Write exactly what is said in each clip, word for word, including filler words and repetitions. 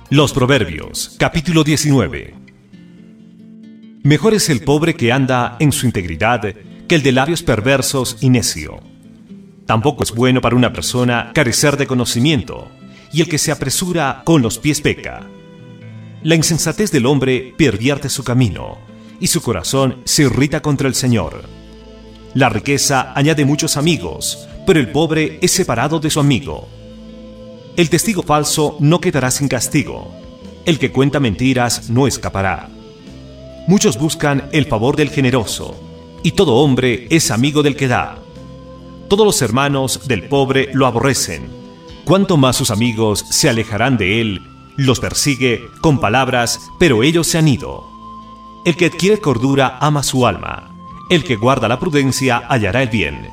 Los Proverbios, capítulo diecinueve. Mejor es el pobre que anda en su integridad que el de labios perversos y necio. Tampoco es bueno para una persona carecer de conocimiento, y el que se apresura con los pies peca. La insensatez del hombre pervierte su camino, y su corazón se irrita contra el Señor. La riqueza añade muchos amigos, pero el pobre es separado de su amigo. El testigo falso no quedará sin castigo. El que cuenta mentiras no escapará. Muchos buscan el favor del generoso, y todo hombre es amigo del que da. Todos los hermanos del pobre lo aborrecen. Cuanto más sus amigos se alejarán de él, los persigue con palabras, pero ellos se han ido. El que adquiere cordura ama su alma. El que guarda la prudencia hallará el bien.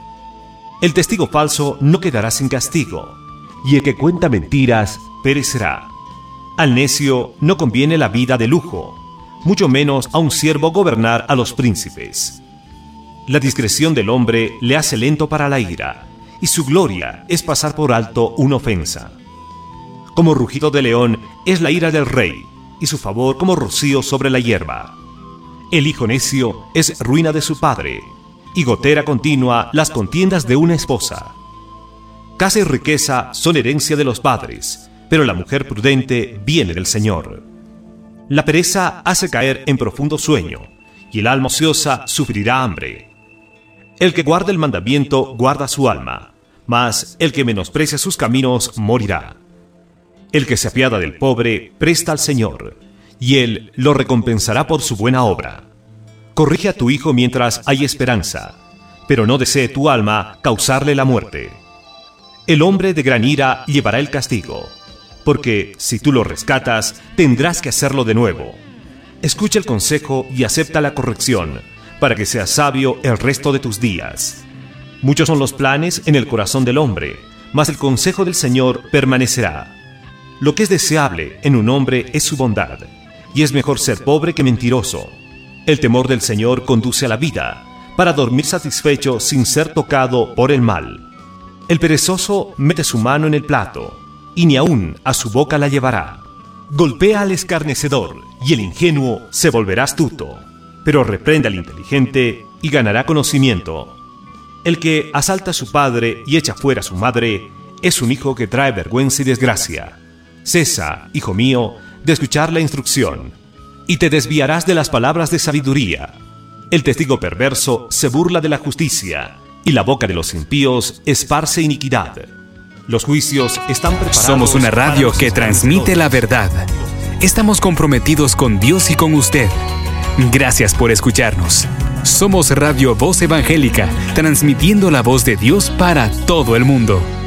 El testigo falso no quedará sin castigo, y el que cuenta mentiras perecerá. Al necio no conviene la vida de lujo, mucho menos a un siervo gobernar a los príncipes. La discreción del hombre le hace lento para la ira, y su gloria es pasar por alto una ofensa. Como rugido de león es la ira del rey, y su favor como rocío sobre la hierba. El hijo necio es ruina de su padre, y gotera continua las contiendas de una esposa. Casa y riqueza son herencia de los padres, pero la mujer prudente viene del Señor. La pereza hace caer en profundo sueño, y el alma ociosa sufrirá hambre. El que guarda el mandamiento guarda su alma, mas el que menosprecia sus caminos morirá. El que se apiada del pobre presta al Señor, y Él lo recompensará por su buena obra. Corrige a tu hijo mientras hay esperanza, pero no desee tu alma causarle la muerte. El hombre de gran ira llevará el castigo, porque si tú lo rescatas, tendrás que hacerlo de nuevo. Escucha el consejo y acepta la corrección, para que seas sabio el resto de tus días. Muchos son los planes en el corazón del hombre, mas el consejo del Señor permanecerá. Lo que es deseable en un hombre es su bondad, y es mejor ser pobre que mentiroso. El temor del Señor conduce a la vida, para dormir satisfecho sin ser tocado por el mal. El perezoso mete su mano en el plato, y ni aun a su boca la llevará. Golpea al escarnecedor, y el ingenuo se volverá astuto, pero reprende al inteligente y ganará conocimiento. El que asalta a su padre y echa fuera a su madre es un hijo que trae vergüenza y desgracia. Cesa, hijo mío, de escuchar la instrucción, y te desviarás de las palabras de sabiduría. El testigo perverso se burla de la justicia, y la boca de los impíos esparce iniquidad. Los juicios están preparados. Somos una radio que transmite la verdad. Estamos comprometidos con Dios y con usted. Gracias por escucharnos. Somos Radio Voz Evangélica, transmitiendo la voz de Dios para todo el mundo.